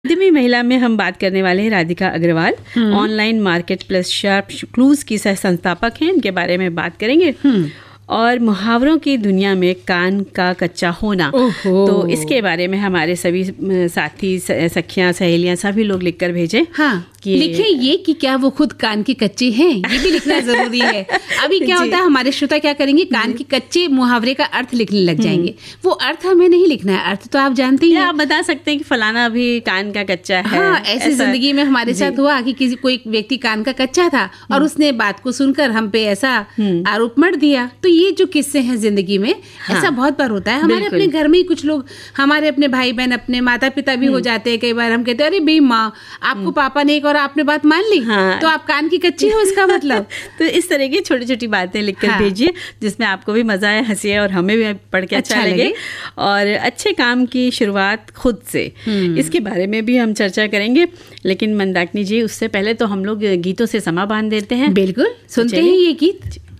उद्यमी महिला में हम बात करने वाले हैं Radhika Agarwal, online market place sharp clues की सह संस्थापक हैं। इनके बारे में बात करेंगे और मुहावरों की दुनिया में कान का कच्चा होना, तो इसके बारे में हमारे सभी साथी सखियां सहेलियां सभी लोग लिखकर भेजें। हाँ, लिखे ये कि क्या वो खुद कान के कच्चे हैं, ये भी लिखना जरूरी है। अभी क्या होता है, हमारे श्रोता क्या करेंगे, कान के कच्चे मुहावरे का अर्थ लिखने लग जाएंगे। वो अर्थ हमें नहीं लिखना है, अर्थ तो आप जानते ही हैं। आप बता सकते हैं कि फलाना अभी कान का कच्चा है। हाँ, ऐसी जिंदगी में हमारे साथ हुआ कि कोई व्यक्ति कान का कच्चा था और उसने बात को सुनकर हम पे ऐसा आरोप मढ़ दिया। तो ये जो किस्से हैं जिंदगी में, ऐसा बहुत बार होता है। हमारे अपने घर में ही कुछ लोग, हमारे अपने भाई बहन, अपने माता पिता भी हो जाते हैं। कई बार हम कहते हैं, अरे बे माँ, आपको पापा ने और आपने बात मान ली, हाँ, तो आप कान की कच्ची हो, इसका मतलब। तो इस तरह की छोटी छोटी बातें लिखकर भेजिए, जिसमें आपको भी मजा आए, हंसी और हमें भी पढ़ के अच्छा लगे। और अच्छे काम की शुरुआत खुद से, इसके बारे में भी हम चर्चा करेंगे। लेकिन मंदाकिनी जी, उससे पहले तो हम लोग गीतों से समा बांध देते हैं। बिल्कुल, सुनते हैं ये गीत।